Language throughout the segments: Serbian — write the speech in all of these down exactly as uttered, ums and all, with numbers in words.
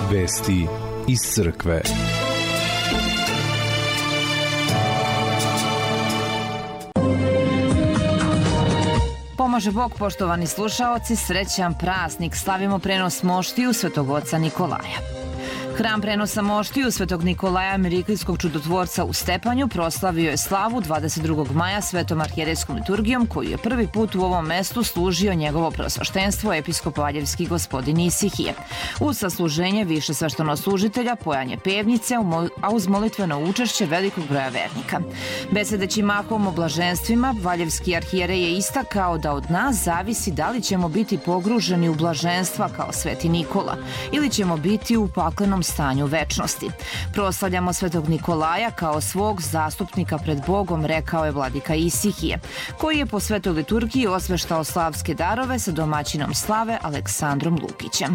Vesti iz crkve. Pomaže Bog, poštovani slušaoci, srećan praznik. Slavimo prenos moštiju Svetog oca Nikolaja. Hram prenosa moštiju Svetog Nikolaja, Miriklijskog čudotvorca u Stepanju, proslavio je slavu dvadeset drugog maja svetom arhijerejskom liturgijom, koju je prvi put u ovom mestu služio njegovo preosvaštenstvo episkop Valjevski gospodin Isihije. Uz sasluženje više sveštenoslужitelja, pojanje pevnice, a uz molitveno učešće velikog broja vernika. Besedeći mahom o blaženstvima, Valjevski arhijerej je istakao da od nas zavisi da li ćemo biti pogruženi u blaženstva kao sveti Nikola ili ćemo biti u paklenom stanju večnosti. Proslavljamo Svetog Nikolaja kao svog zastupnika pred Bogom, rekao je vladika Isihije, koji je po svetoj liturgiji osveštao slavske darove sa domaćinom slave Aleksandrom Lukićem.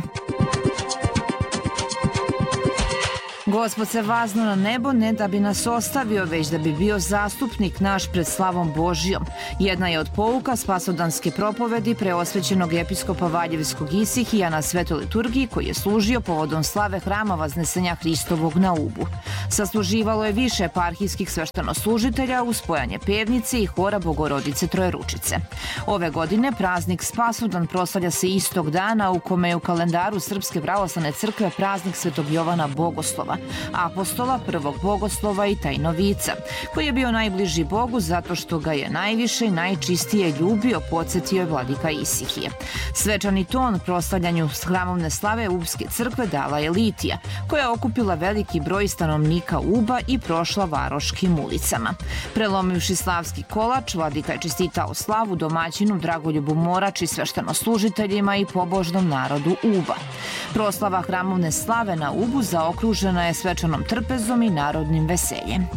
Gospod se vaznuo na nebo ne da bi nas ostavio, već da bi bio zastupnik naš pred slavom Božijom. Jedna je od pouka spasodanske propovedi preosvećenog episkopa Valjevskog Isihija na svetoj liturgiji, koji je služio povodom slave hrama Vaznesenja Hristovog na Ubu. Sasluživalo je više eparhijskih sveštenoslужitelja uz pojanje pevnice i hora Bogorodice Trojeručice. Ove godine praznik Spasodan proslavlja se istog dana u kome je u kalendaru Srpske pravoslavne crkve praznik Svetog Jovana Bogoslova, apostola, prvog bogoslova i tajnovica, koji je bio najbliži Bogu zato što ga je najviše i najčistije ljubio, podsjetio je vladika Isihije. Svečani ton proslavljanju hramovne slave Ubske crkve dala je Litija, koja je okupila veliki broj stanovnika Uba i prošla varoškim ulicama. Prelomivši slavski kolač, vladika je čestitao slavu domaćinu Dragoljubu Morač i sveštenoslужiteljima i pobožnom narodu Uba. Proslava hramovne slave na Ubu zaokružena je svečanom trpezom i narodnim veseljem.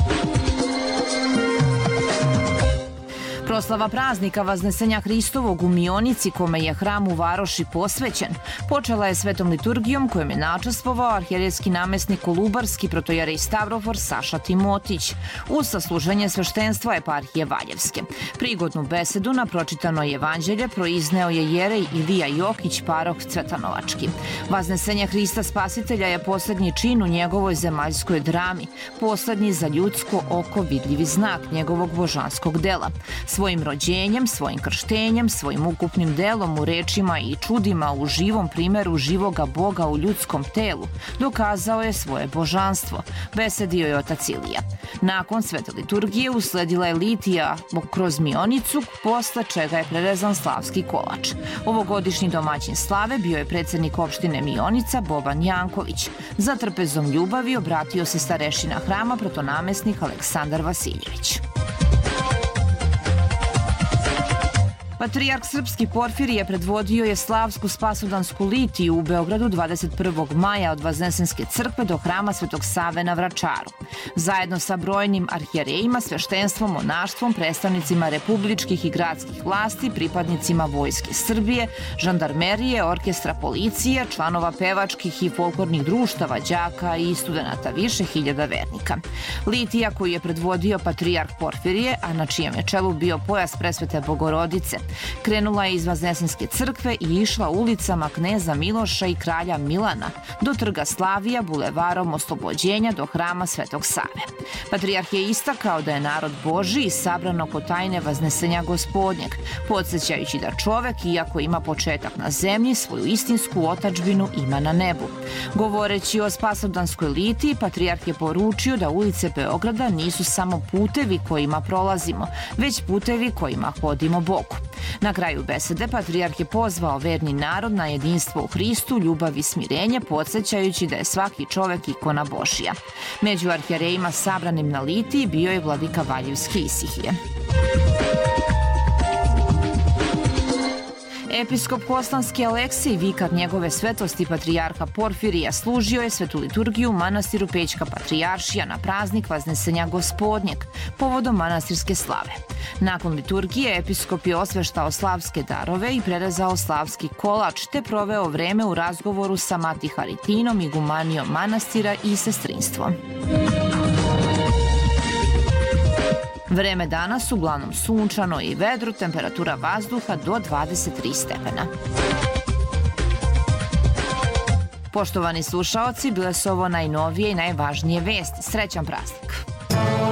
Proslava praznika Vaznesenja Hristovog u Mionici, kome je hram u varoši posvećen, počela je svetom liturgijom kojom je načestvovao arhijerejski namesnik Kolubarski protojerej Stavrofor Saša Timotić uz sasluženje sveštenstva eparhije Valjevske. Prigodnu besedu na pročitano evanđelje proizneo je jerej Ilija Jokić, paroh Cvetanovački. Vaznesenje Hrista Spasitelja je poslednji čin u njegovoj zemaljskoj drami, poslednji za ljudsko oko vidljivi znak njegovog božanskog dela. Svojim rođenjem, svojim krštenjem, svojim ukupnim delom u rečima i čudima u živom primeru živoga Boga u ljudskom telu dokazao je svoje božanstvo, besedio je otac Ilija. Nakon svete liturgije usledila je litija kroz Mionicu, posle čega je prerezan slavski kolač. Ovogodišnji domaćin slave bio je predsednik opštine Mionica Boban Janković. Za trpezom ljubavi obratio se starešina hrama protonamesnik Aleksandar Vasiljević. Patrijarh srpski Porfirije predvodio je slavsku spasodansku litiju u Beogradu dvadeset prvog maja od Vaznesenske crkve do hrama Svetog Save na Vračaru. Zajedno sa brojnim arhijerejima, sveštenstvom, monaštvom, predstavnicima republičkih i gradskih vlasti, pripadnicima Vojske Srbije, žandarmerije, orkestra policije, članova pevačkih i folklornih društava, đaka i studenata, više hiljada vernika. Litija koju je predvodio patrijarh Porfirije, a na čijem je čelu bio pojas presvete Bogorodice, krenula je iz Vaznesenske crkve i išla ulicama Kneza Miloša i kralja Milana do trga Slavija, bulevarom Oslobođenja do hrama Svetog Save. Patrijarh je istakao da je narod Božiji sabran oko tajne Vaznesenja Gospodnjeg, podsjećajući da čovek, iako ima početak na zemlji, svoju istinsku otadžbinu ima na nebu. Govoreći o spasodanskoj litiji, patrijarh je poručio da ulice Beograda nisu samo putevi kojima prolazimo, već putevi kojima hodimo Bogu. Na kraju besede patrijarh je pozvao verni narod na jedinstvo u Hristu, ljubav i smirenje, podsjećajući da je svaki čovek ikona Božija. Među arhijerejima sabranim na litiji bio je vladika Valjevski Isihije. Episkop Koslanski Aleksij, vikar njegove svetosti patrijarha Porfirija, služio je svetu liturgiju u manastiru Pećka Patrijaršija na praznik Vaznesenja Gospodnjeg, povodom manastirske slave. Nakon liturgije, episkop je osveštao slavske darove i prerezao slavski kolač, te proveo vreme u razgovoru sa Mati Haritinom, igumanijom manastira i sestrinstvom. Vreme danas uglavnom sunčano i vedro, temperatura vazduha do dvadeset tri stepena. Poštovani slušaoci, bile su ovo najnovije i najvažnije vesti. Srećan praznik!